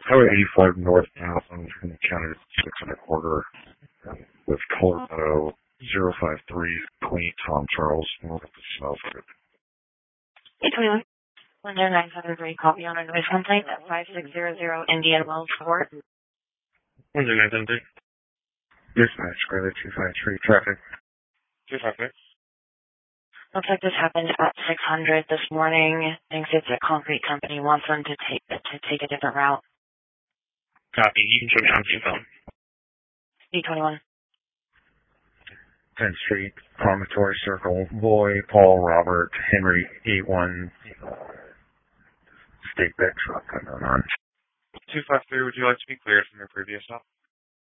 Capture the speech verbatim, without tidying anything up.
Highway eighty-five northbound in the county six and a quarter with Colorado zero five three, Queen Tom Charles, north of the Snowford. eight twenty-one. Window nine seven three, copy on a noise complaint at five six zero zero Indian Wells Court. Window nine seven three. Dispatch, Scarlet two five three, traffic. two five three. Looks like this happened at six hundred this morning. Thinks it's a concrete company, wants them to take to take a different route. Copy. You can show me on your phone. eight twenty-one. tenth Street, Promontory Circle, Boy, Paul, Robert, Henry, eight one, State Beck truck coming on. two five three, would you like to be cleared from your previous stop?